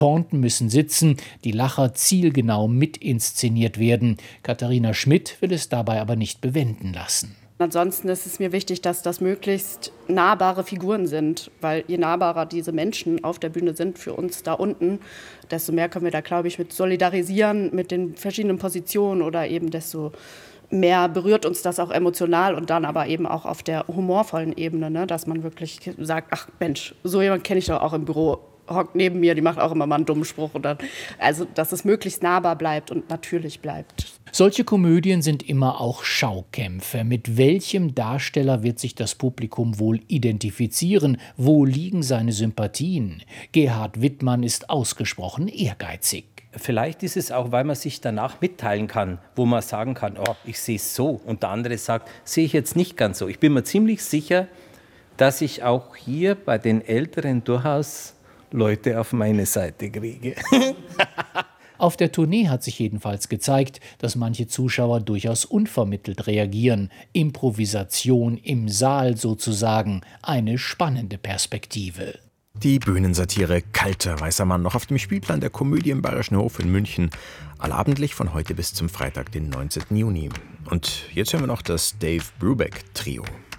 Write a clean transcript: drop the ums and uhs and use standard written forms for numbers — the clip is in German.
Pointen müssen sitzen, die Lacher zielgenau mitinszeniert werden. Katharina Schmidt will es dabei aber nicht bewenden lassen. Ansonsten ist es mir wichtig, dass das möglichst nahbare Figuren sind, weil je nahbarer diese Menschen auf der Bühne sind für uns da unten, desto mehr können wir da, glaube ich, mit solidarisieren, mit den verschiedenen Positionen oder eben desto mehr berührt uns das auch emotional und dann aber eben auch auf der humorvollen Ebene, ne, dass man wirklich sagt, ach Mensch, so jemand kenne ich doch auch im Büro, hockt neben mir, die macht auch immer mal einen dummen Spruch. Und dann, also, dass es möglichst nahbar bleibt und natürlich bleibt. Solche Komödien sind immer auch Schaukämpfe. Mit welchem Darsteller wird sich das Publikum wohl identifizieren? Wo liegen seine Sympathien? Gerhard Wittmann ist ausgesprochen ehrgeizig. Vielleicht ist es auch, weil man sich danach mitteilen kann, wo man sagen kann, oh, ich sehe es so. Und der andere sagt, sehe ich jetzt nicht ganz so. Ich bin mir ziemlich sicher, dass ich auch hier bei den Älteren durchaus Leute auf meine Seite kriege. Auf der Tournee hat sich jedenfalls gezeigt, dass manche Zuschauer durchaus unvermittelt reagieren. Improvisation im Saal sozusagen. Eine spannende Perspektive. Die Bühnensatire Kalter weißer Mann noch auf dem Spielplan der Komödie im Bayerischen Hof in München. Allabendlich von heute bis zum Freitag, den 19. Juni. Und jetzt hören wir noch das Dave Brubeck Trio.